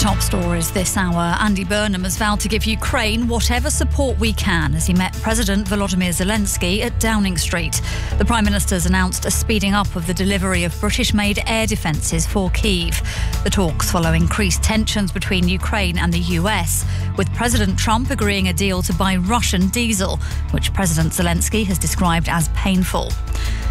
Top stories this hour. Andy Burnham has vowed to give Ukraine whatever support we can as he met President Volodymyr Zelensky at Downing Street. The Prime Minister's announced a speeding up of the delivery of British-made air defences for Kyiv. The talks follow increased tensions between Ukraine and the US, with President Trump agreeing a deal to buy Russian diesel, which President Zelensky has described as painful.